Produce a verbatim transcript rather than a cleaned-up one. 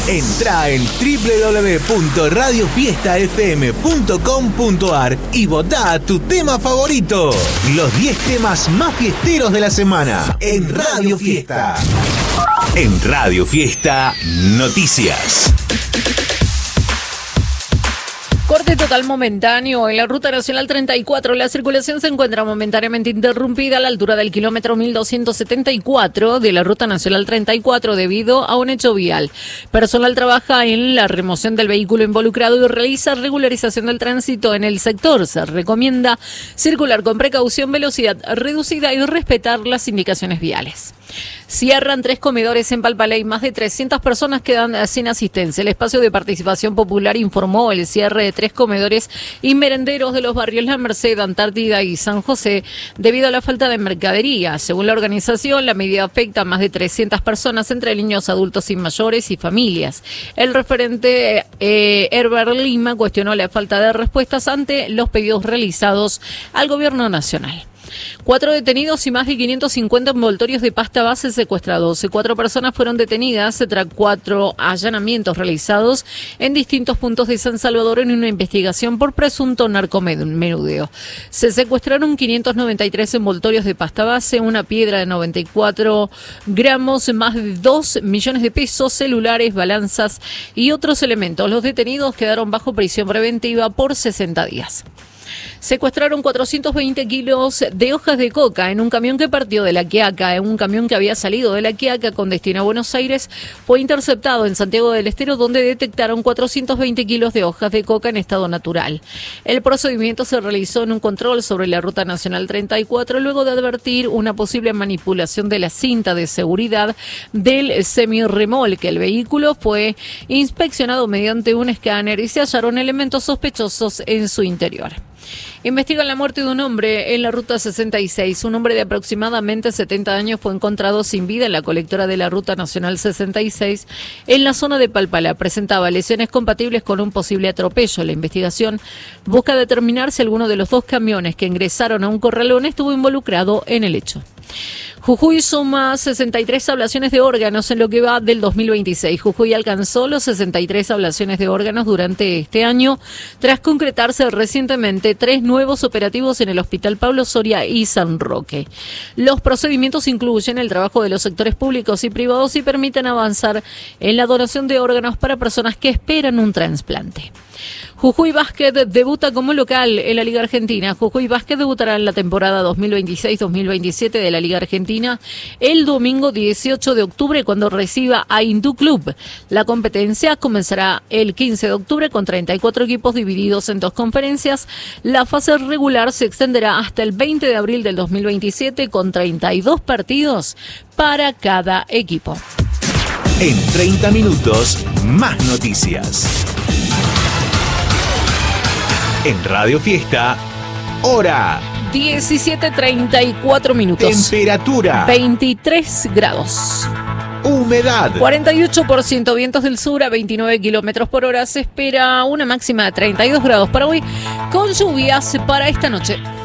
Entrá en doble u doble u doble u punto radio fiesta f m punto com punto a r y votá tu tema favorito. Los diez temas más fiesteros de la semana en Radio Fiesta. En Radio Fiesta, noticias. Corte total momentáneo en la Ruta Nacional treinta y cuatro. La circulación se encuentra momentáneamente interrumpida a la altura del kilómetro mil doscientos setenta y cuatro de la Ruta Nacional treinta y cuatro debido a un hecho vial. Personal trabaja en la remoción del vehículo involucrado y realiza regularización del tránsito en el sector. Se recomienda circular con precaución, velocidad reducida y respetar las indicaciones viales. Cierran tres comedores en Palpaley. Más de trescientas personas quedan sin asistencia. El espacio de participación popular informó el cierre de tres comedores y merenderos de los barrios La Merced, Antártida y San José debido a la falta de mercadería. Según la organización, la medida afecta a más de trescientas personas, entre niños, adultos y mayores y familias. El referente eh, Herbert Lima cuestionó la falta de respuestas ante los pedidos realizados al gobierno nacional. Cuatro detenidos y más de quinientos cincuenta envoltorios de pasta base secuestrados. Cuatro personas fueron detenidas tras cuatro allanamientos realizados en distintos puntos de San Salvador en una investigación por presunto narcomenudeo. Se secuestraron quinientos noventa y tres envoltorios de pasta base, una piedra de noventa y cuatro gramos, más de dos millones de pesos, celulares, balanzas y otros elementos. Los detenidos quedaron bajo prisión preventiva por sesenta días. Secuestraron cuatrocientos veinte kilos de hojas de coca en un camión que partió de La Quiaca. En un camión que había salido de La Quiaca con destino a Buenos Aires fue interceptado en Santiago del Estero, donde detectaron cuatrocientos veinte kilos de hojas de coca en estado natural. El procedimiento se realizó en un control sobre la Ruta Nacional treinta y cuatro luego de advertir una posible manipulación de la cinta de seguridad del semirremolque. El vehículo fue inspeccionado mediante un escáner y se hallaron elementos sospechosos en su interior. Investigan la muerte de un hombre en la Ruta sesenta y seis. Un hombre de aproximadamente setenta años fue encontrado sin vida en la colectora de la Ruta Nacional sesenta y seis en la zona de Palpalá. Presentaba lesiones compatibles con un posible atropello. La investigación busca determinar si alguno de los dos camiones que ingresaron a un corralón estuvo involucrado en el hecho. Jujuy suma sesenta y tres ablaciones de órganos en lo que va del dos mil veintiséis. Jujuy alcanzó los sesenta y tres ablaciones de órganos durante este año, tras concretarse recientemente tres nuevos operativos en el Hospital Pablo Soria y San Roque. Los procedimientos incluyen el trabajo de los sectores públicos y privados y permiten avanzar en la donación de órganos para personas que esperan un trasplante. Jujuy Basket debuta como local en la Liga Argentina. Jujuy Basket debutará en la temporada dos mil veintiséis dos mil veintisiete de la Liga Argentina el domingo dieciocho de octubre cuando reciba a Hindú Club. La competencia comenzará el quince de octubre con treinta y cuatro equipos divididos en dos conferencias. La fase regular se extenderá hasta el veinte de abril del dos mil veintisiete con treinta y dos partidos para cada equipo. En treinta minutos, más noticias. En Radio Fiesta, hora diecisiete treinta y cuatro minutos. Temperatura veintitrés grados. Humedad cuarenta y ocho por ciento, vientos del sur a veintinueve kilómetros por hora. Se espera una máxima de treinta y dos grados para hoy, con lluvias para esta noche.